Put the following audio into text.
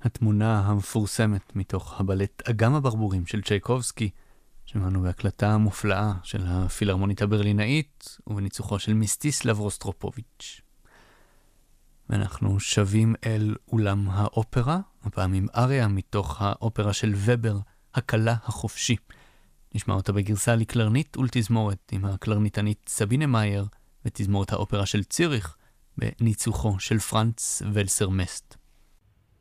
התמונה המפורסמת מתוך הבלט אגם הברבורים של צ'ייקובסקי, שמענו בהקלטה המופלאה של הפילהרמונית הברלינאית ובניצוחו של מיסטיסלב רוסטרופוביץ'. ואנחנו שבים אל אולם האופרה, הפעם עם אריה מתוך האופרה של ובר, הקלה החופשי. נשמע אותה בגרסה לקלרנית ולתזמורת עם הקלרניתנית סבינה מאייר ותזמורת האופרה של ציריך בניצוחו של פרנץ ולסר מסט.